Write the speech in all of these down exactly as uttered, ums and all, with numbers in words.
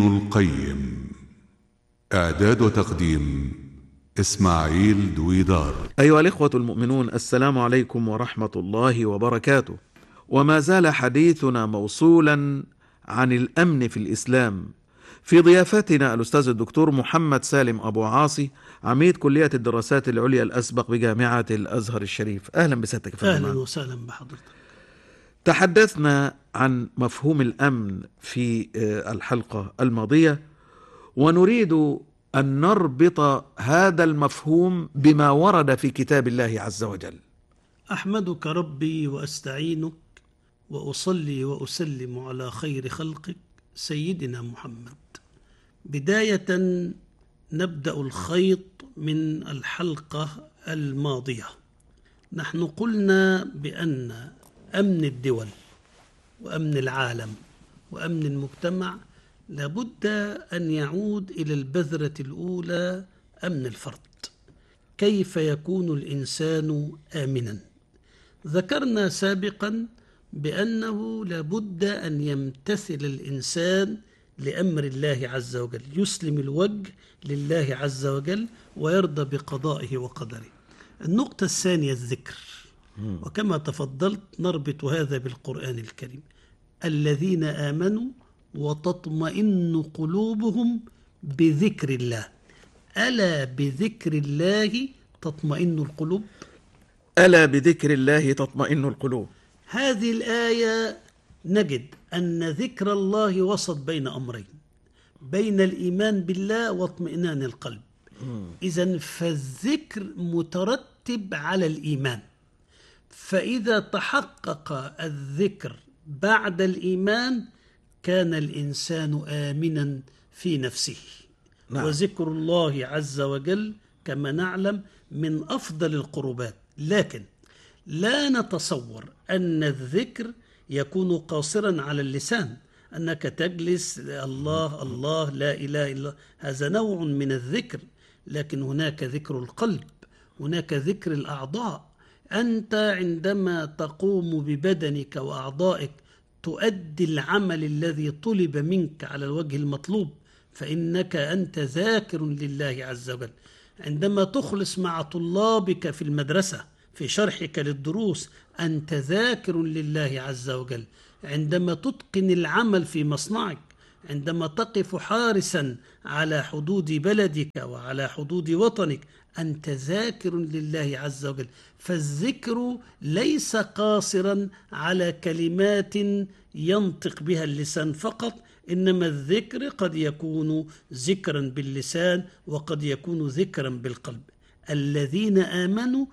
القيم. إعداد وتقديم إسماعيل دويدار. أيها الإخوة المؤمنون، السلام عليكم ورحمة الله وبركاته. وما زال حديثنا موصولا عن الأمن في الإسلام في ضيافتنا الأستاذ الدكتور محمد سالم أبو عاصي، عميد كلية الدراسات العليا الأسبق بجامعة الأزهر الشريف. أهلا بسيادتك فندم. أهلا وسهلا بحضرتك. تحدثنا عن مفهوم الأمن في الحلقة الماضية، ونريد أن نربط هذا المفهوم بما ورد في كتاب الله عز وجل. أحمدك ربي وأستعينك وأصلي وأسلم على خير خلقك سيدنا محمد. بداية نبدأ الخيط من الحلقة الماضية. نحن قلنا بأن أمن الدول وأمن العالم وأمن المجتمع لابد أن يعود إلى البذرة الأولى، أمن الفرد. كيف يكون الإنسان آمنا؟ ذكرنا سابقا بأنه لابد أن يمتثل الإنسان لأمر الله عز وجل، يسلم الوجه لله عز وجل ويرضى بقضائه وقدره. النقطة الثانية الذكر، وكما تفضلت نربط هذا بالقرآن الكريم: الذين آمنوا وتطمئن قلوبهم بذكر الله. ألا بذكر الله تطمئن القلوب؟ ألا بذكر الله تطمئن القلوب. هذه الآية نجد أن ذكر الله وسط بين أمرين، بين الإيمان بالله واطمئنان القلب. إذن فالذكر مترتب على الإيمان، فإذا تحقق الذكر بعد الإيمان كان الإنسان آمنا في نفسه. نعم. وذكر الله عز وجل كما نعلم من أفضل القربات، لكن لا نتصور أن الذكر يكون قاصرا على اللسان، أنك تجلس الله الله لا إله إلا، هذا نوع من الذكر. لكن هناك ذكر القلب، هناك ذكر الأعضاء. أنت عندما تقوم ببدنك وأعضائك تؤدي العمل الذي طلب منك على الوجه المطلوب، فإنك أنت ذاكر لله عز وجل. عندما تخلص مع طلابك في المدرسة في شرحك للدروس أنت ذاكر لله عز وجل. عندما تتقن العمل في مصنعك، عندما تقف حارسا على حدود بلدك وعلى حدود وطنك أنت ذاكر لله عز وجل. فالذكر ليس قاصرا على كلمات ينطق بها اللسان فقط، إنما الذكر قد يكون ذكرا باللسان وقد يكون ذكرا بالقلب. الذين آمنوا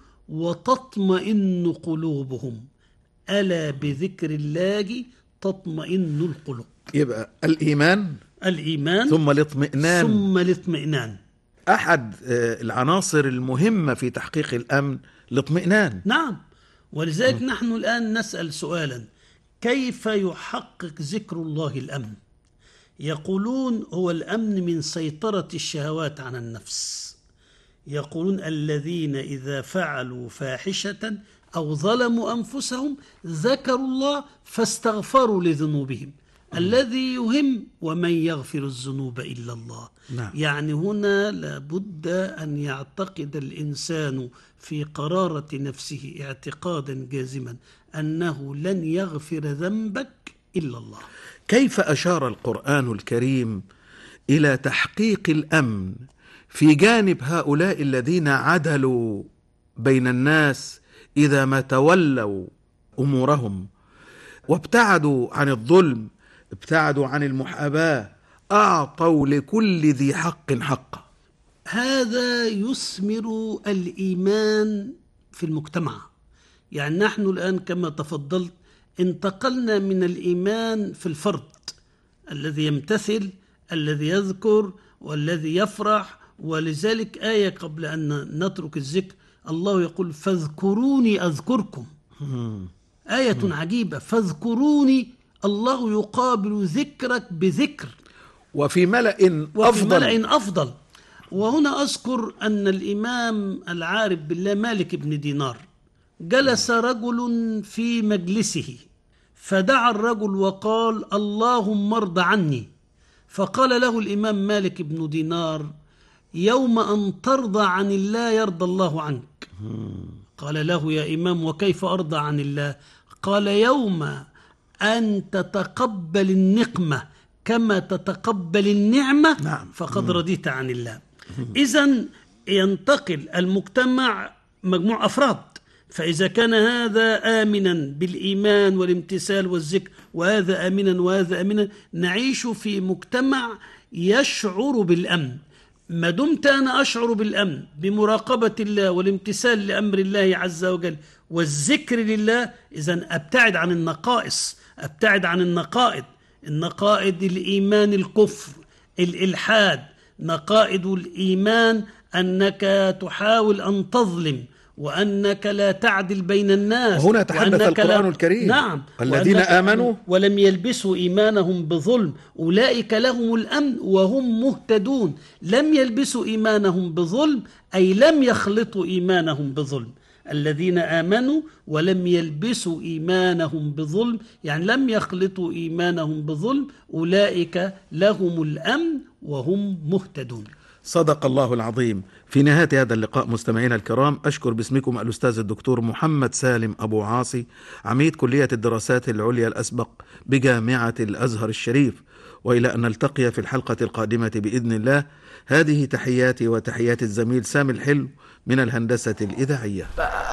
وتطمئن قلوبهم، ألا بذكر الله تطمئن القلوب. يبقى الإيمان الإيمان ثم الاطمئنان ثم الاطمئنان. أحد العناصر المهمة في تحقيق الأمن الاطمئنان. نعم، ولذلك م. نحن الآن نسأل سؤالا: كيف يحقق ذكر الله الأمن؟ يقولون هو الأمن من سيطرة الشهوات على النفس. يقولون الذين إذا فعلوا فاحشة أو ظلموا أنفسهم ذكروا الله فاستغفروا لذنوبهم. الذي يهم ومن يغفر الذنوب إلا الله. نعم. يعني هنا لابد أن يعتقد الإنسان في قرارة نفسه اعتقادا جازما أنه لن يغفر ذنبك إلا الله. كيف أشار القرآن الكريم إلى تحقيق الأمن في جانب هؤلاء الذين عدلوا بين الناس إذا ما تولوا أمورهم وابتعدوا عن الظلم، ابتعدوا عن المحاباة، أعطوا لكل ذي حق حقه؟ هذا يثمر الإيمان في المجتمع. يعني نحن الآن كما تفضلت انتقلنا من الإيمان في الفرد الذي يمتثل، الذي يذكر والذي يفرح. ولذلك آية قبل أن نترك الذكر الله يقول: فاذكروني أذكركم. آية عجيبة، فاذكروني، الله يقابل ذكرك بذكر وفي ملأ وفي أفضل. ملأ أفضل. وهنا أذكر أن الإمام العارف بالله مالك بن دينار جلس رجل في مجلسه فدعا الرجل وقال: اللهم ارض عني. فقال له الإمام مالك بن دينار: يوم أن ترضى عن الله يرضى الله عنك. قال له: يا إمام وكيف أرضى عن الله؟ قال: يوم أن تتقبل النقمة كما تتقبل النعمة نعم. فقد رضيت عن الله. إذن ينتقل المجتمع مجموع أفراد، فإذا كان هذا آمنا بالإيمان والامتثال والذكر وهذا آمنا وهذا آمنا، نعيش في مجتمع يشعر بالأمن. ما دمت أنا أشعر بالأمن بمراقبة الله والامتثال لأمر الله عز وجل والذكر لله، إذن أبتعد عن النقائص، أبتعد عن النقائض. النقائض الإيمان الكفر، الإلحاد. نقائض الإيمان أنك تحاول أن تظلم، وأنك لا تعدل بين الناس. وهنا تحدث القرآن لا... الكريم. نعم. الذين آمنوا ولم يلبسوا إيمانهم بظلم أولئك لهم الأمن وهم مهتدون. لم يلبسوا إيمانهم بظلم أي لم يخلطوا إيمانهم بظلم. الذين آمنوا ولم يلبسوا إيمانهم بظلم يعني لم يخلطوا إيمانهم بظلم أولئك لهم الأمن وهم مهتدون. صدق الله العظيم. في نهاية هذا اللقاء مستمعينا الكرام، أشكر باسمكم الأستاذ الدكتور محمد سالم أبو عاصي، عميد كلية الدراسات العليا الأسبق بجامعة الأزهر الشريف، وإلى أن نلتقي في الحلقة القادمة بإذن الله. هذه تحياتي وتحيات الزميل سامي الحلو من الهندسة الإذاعية.